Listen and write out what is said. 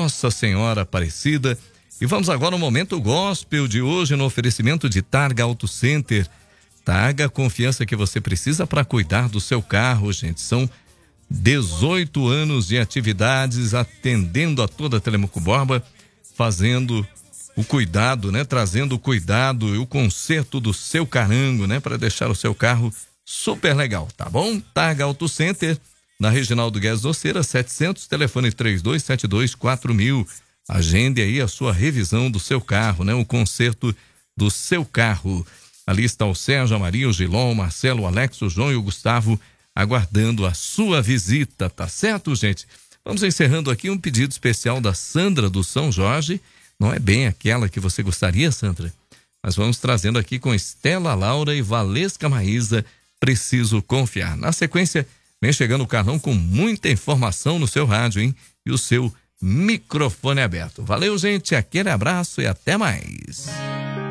Nossa Senhora Aparecida. E vamos agora ao momento gospel de hoje no oferecimento de Targa Auto Center. Targa, a confiança que você precisa para cuidar do seu carro, gente. São 18 anos de atividades atendendo a toda a Telemaco Borba, fazendo o cuidado, né? Trazendo o cuidado e o conserto do seu carango, né? Para deixar o seu carro super legal, tá bom? Targa Auto Center, na Reginaldo Guedes Doceira, 700, telefone 3272-4000. Agende aí a sua revisão do seu carro, né? O conserto do seu carro. Ali está o Sérgio, a Maria, o Gilon, o Marcelo, o Alex, o João e o Gustavo aguardando a sua visita, tá certo, gente? Vamos encerrando aqui um pedido especial da Sandra do São Jorge. Não é bem aquela que você gostaria, Sandra, mas vamos trazendo aqui com Estela Laura e Valesca Maísa, Preciso Confiar. Na sequência, vem chegando o Carlão com muita informação no seu rádio, hein? E o seu microfone aberto. Valeu, gente, aquele abraço e até mais.